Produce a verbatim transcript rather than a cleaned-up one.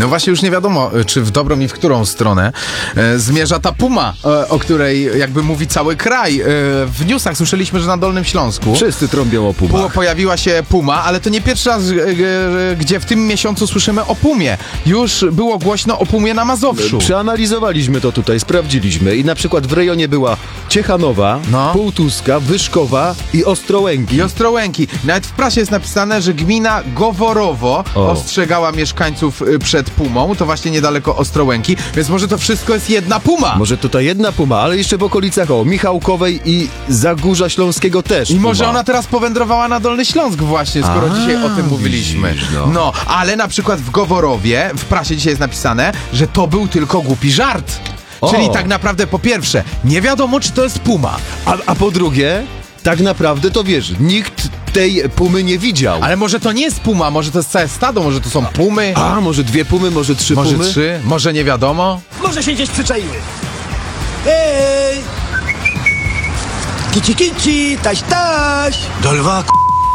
No właśnie już nie wiadomo, czy w dobrą i w którą stronę e, zmierza ta puma, e, o której jakby mówi cały kraj. E, w newsach słyszeliśmy, że na Dolnym Śląsku wszyscy trąbią o pumach. po, pojawiła się puma, ale to nie pierwszy raz, e, e, gdzie w tym miesiącu słyszymy o pumie. Już było głośno o pumie na Mazowszu. Przeanalizowaliśmy to tutaj, sprawdziliśmy i na przykład w rejonie była Ciechanowa, No. Półtuska, Wyszkowa i Ostrołęki. I Ostrołęki. Nawet w prasie jest napisane, że gmina Goworowo O. ostrzegała mieszkańców y, przed pumą, to właśnie niedaleko Ostrołęki, więc może to wszystko jest jedna puma. Może to ta jedna puma, ale jeszcze w okolicach o Michałkowej i Zagórza Śląskiego też I puma. może ona teraz powędrowała na Dolny Śląsk właśnie, skoro A, dzisiaj o tym mówiliśmy. widzisz, no. no, ale na przykład w Goworowie, w prasie dzisiaj jest napisane, że to był tylko głupi żart. O. Czyli tak naprawdę po pierwsze, nie wiadomo, czy to jest puma. A, a po drugie, tak naprawdę to wiesz, nikt tej pumy nie widział. Ale może to nie jest puma, może to jest całe stado, może to są pumy, A, może dwie pumy, może trzy może pumy? trzy, może nie wiadomo. Może się gdzieś przyczaiły. Ej! Kici kici, taś taś! Do lwa, k***.